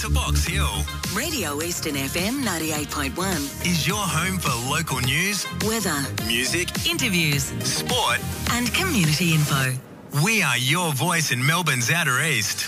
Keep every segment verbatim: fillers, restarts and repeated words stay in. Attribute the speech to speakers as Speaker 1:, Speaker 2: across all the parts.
Speaker 1: to Box Hill.
Speaker 2: Radio Eastern F M ninety-eight point one
Speaker 1: is your home for local news,
Speaker 2: weather,
Speaker 1: music,
Speaker 2: interviews,
Speaker 1: sport,
Speaker 2: and community info.
Speaker 1: We are your voice in Melbourne's Outer East.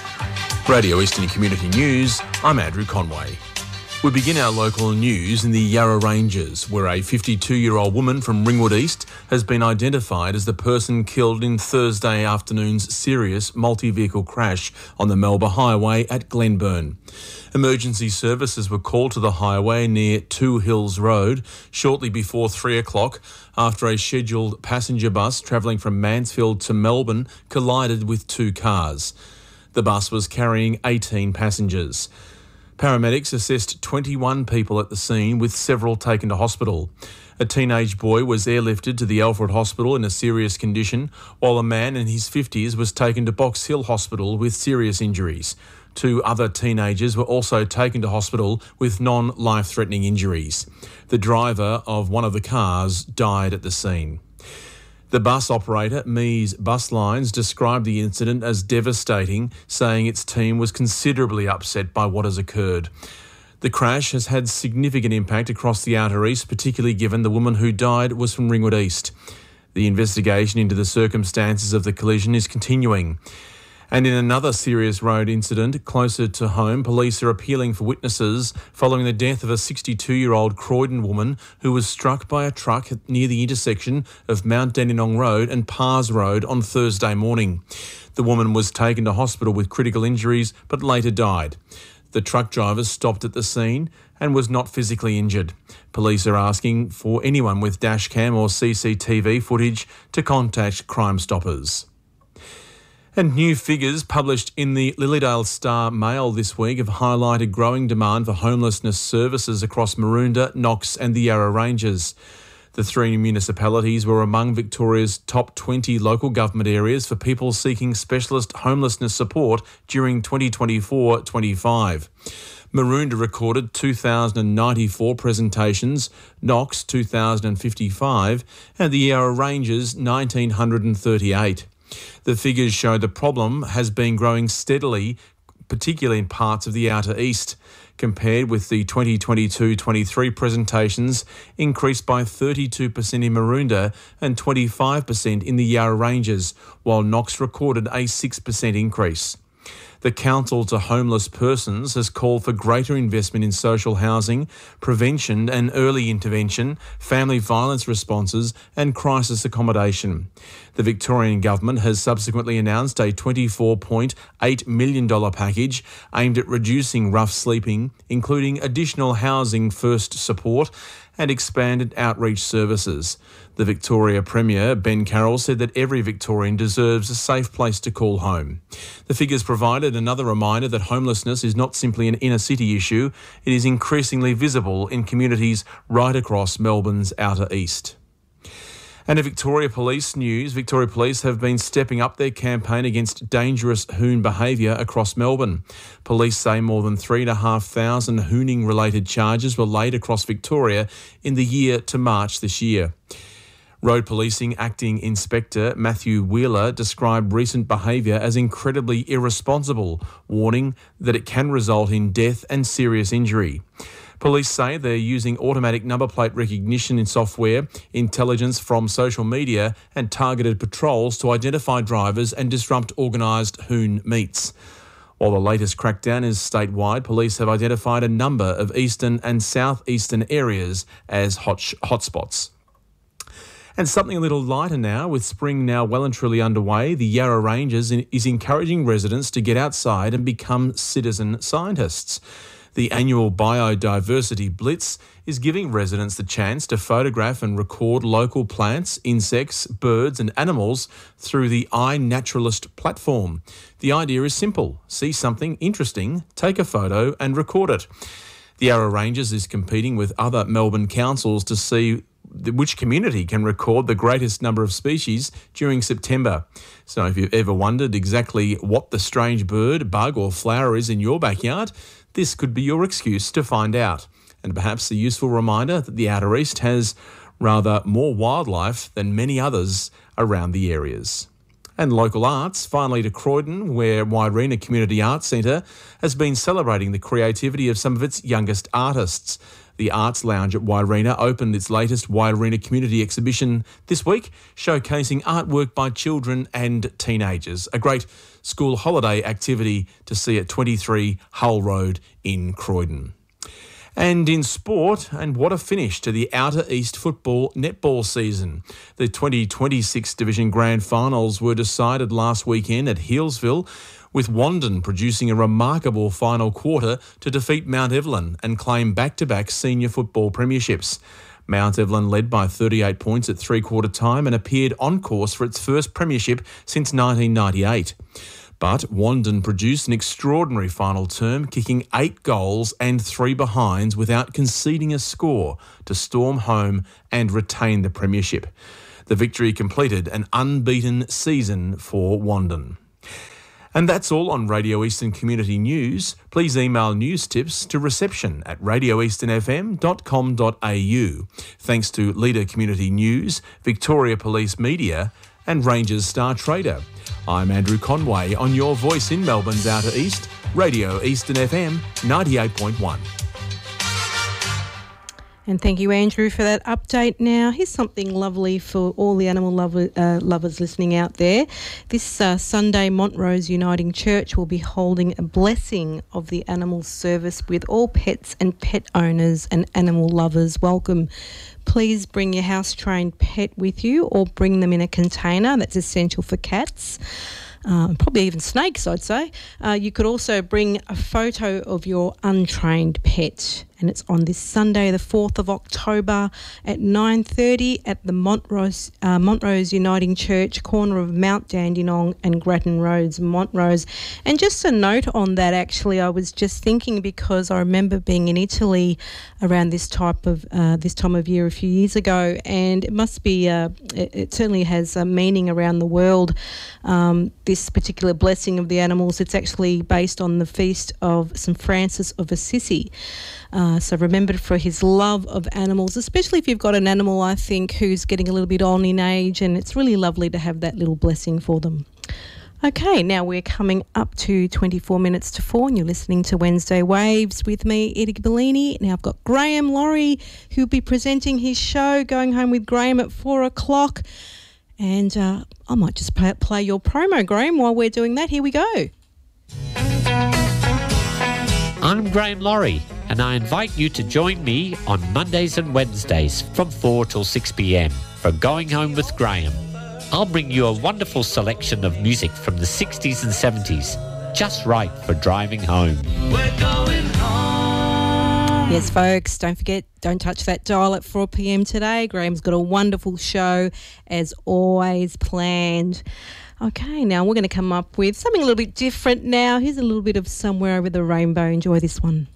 Speaker 3: Radio Eastern Community News, I'm Andrew Conway. We begin our local news in the Yarra Ranges, where a fifty-two-year-old woman from Ringwood East has been identified as the person killed in Thursday afternoon's serious multi-vehicle crash on the Melba Highway at Glenburn. Emergency services were called to the highway near Two Hills Road shortly before three o'clock after a scheduled passenger bus travelling from Mansfield to Melbourne collided with two cars. The bus was carrying eighteen passengers. Paramedics assessed twenty-one people at the scene, with several taken to hospital. A teenage boy was airlifted to the Alfred Hospital in a serious condition, while a man in his fifties was taken to Box Hill Hospital with serious injuries. Two other teenagers were also taken to hospital with non-life-threatening injuries. The driver of one of the cars died at the scene. The bus operator, Mees Bus Lines, described the incident as devastating, saying its team was considerably upset by what has occurred. The crash has had significant impact across the Outer East, particularly given the woman who died was from Ringwood East. The investigation into the circumstances of the collision is continuing. And in another serious road incident closer to home, police are appealing for witnesses following the death of a sixty-two-year-old Croydon woman who was struck by a truck near the intersection of Mount Dandenong Road and Pars Road on Thursday morning. The woman was taken to hospital with critical injuries but later died. The truck driver stopped at the scene and was not physically injured. Police are asking for anyone with dashcam or C C T V footage to contact Crime Stoppers. And new figures published in the Lilydale Star Mail this week have highlighted growing demand for homelessness services across Maroondah, Knox and the Yarra Ranges. The three municipalities were among Victoria's top twenty local government areas for people seeking specialist homelessness support during twenty twenty-four twenty-five. Maroondah recorded two thousand ninety-four presentations, Knox two thousand fifty-five and the Yarra Ranges one thousand nine hundred thirty-eight. The figures show the problem has been growing steadily, particularly in parts of the Outer East. Compared with the twenty twenty-two twenty-three presentations, increased by thirty-two percent in Maroondah and twenty-five percent in the Yarra Ranges, while Knox recorded a six percent increase. The Council to Homeless Persons has called for greater investment in social housing, prevention and early intervention, family violence responses and crisis accommodation. The Victorian Government has subsequently announced a twenty-four point eight million dollars package aimed at reducing rough sleeping, including additional housing first support and expanded outreach services. The Victoria Premier, Ben Carroll, said that every Victorian deserves a safe place to call home. The figures provided another reminder that homelessness is not simply an inner city issue, it is increasingly visible in communities right across Melbourne's Outer East. And in Victoria Police news, Victoria Police have been stepping up their campaign against dangerous hoon behaviour across Melbourne. Police say more than three thousand five hundred hooning-related charges were laid across Victoria in the year to March this year. Road Policing Acting Inspector Matthew Wheeler described recent behaviour as incredibly irresponsible, warning that it can result in death and serious injury. Police say they're using automatic number plate recognition in software, intelligence from social media and targeted patrols to identify drivers and disrupt organised hoon meets. While the latest crackdown is statewide, police have identified a number of eastern and southeastern areas as hot sh- hotspots. And something a little lighter now, with spring now well and truly underway, the Yarra Ranges is encouraging residents to get outside and become citizen scientists. The annual Biodiversity Blitz is giving residents the chance to photograph and record local plants, insects, birds and animals through the iNaturalist platform. The idea is simple. See something interesting, take a photo and record it. The Yarra Ranges is competing with other Melbourne councils to see which community can record the greatest number of species during September. So if you've ever wondered exactly what the strange bird, bug or flower is in your backyard, this could be your excuse to find out. And perhaps a useful reminder that the Outer East has rather more wildlife than many others around the areas. And local arts, finally to Croydon, where Wairina Community Arts Centre has been celebrating the creativity of some of its youngest artists. The Arts Lounge at Wairina opened its latest Wairina Community Exhibition this week, showcasing artwork by children and teenagers. A great school holiday activity to see at twenty-three Hull Road in Croydon. And in sport, and what a finish to the Outer East football netball season. The twenty twenty-six Division Grand Finals were decided last weekend at Healesville, with Wandon producing a remarkable final quarter to defeat Mount Evelyn and claim back-to-back senior football premierships. Mount Evelyn led by thirty-eight points at three-quarter time and appeared on course for its first premiership since nineteen ninety-eight. But Wandon produced an extraordinary final term, kicking eight goals and three behinds without conceding a score to storm home and retain the premiership. The victory completed an unbeaten season for Wandon. And that's all on Radio Eastern Community News. Please email news tips to reception at radio eastern f m dot com dot a u. Thanks to Leader Community News, Victoria Police Media and Rangers Star Trader. I'm Andrew Conway on your voice in Melbourne's Outer East, Radio Eastern F M ninety-eight point one.
Speaker 4: And thank you, Andrew, for that update. Now, here's something lovely for all the animal lover, uh, lovers listening out there. This uh, Sunday, Montrose Uniting Church will be holding a blessing of the animal service with all pets and pet owners and animal lovers welcome. Please bring your house-trained pet with you or bring them in a container. That's essential for cats. Um, probably even snakes, I'd say. Uh, you could also bring a photo of your untrained pet, and it's on this Sunday, the fourth of October at nine thirty at the Montrose, uh, Montrose Uniting Church, corner of Mount Dandenong and Grattan Roads, Montrose. And just a note on that, actually, I was just thinking because I remember being in Italy around this type of uh, this time of year a few years ago, and it must be uh, it, it certainly has a meaning around the world. Um, this particular blessing of the animals, it's actually based on the feast of Saint Francis of Assisi. Uh, so remembered for his love of animals, especially if you've got an animal, I think, who's getting a little bit on in age, and it's really lovely to have that little blessing for them. Okay, now we're coming up to twenty-four minutes to four, and you're listening to Wednesday Waves with me, Edie Bellini. Now I've got Graham Laurie, who'll be presenting his show, Going Home with Graham, at four o'clock. And uh, I might just play, play your promo, Graham, while we're doing that. Here we go.
Speaker 5: I'm Graham Laurie, and I invite you to join me on Mondays and Wednesdays from four till six p m for Going Home with Graham. I'll bring you a wonderful selection of music from the sixties and seventies, just right for driving home. We're going home.
Speaker 4: Yes, folks, don't forget, don't touch that dial at four p m today. Graham's got a wonderful show, as always planned. Okay, now we're going to come up with something a little bit different now. Here's a little bit of Somewhere Over the Rainbow. Enjoy this one.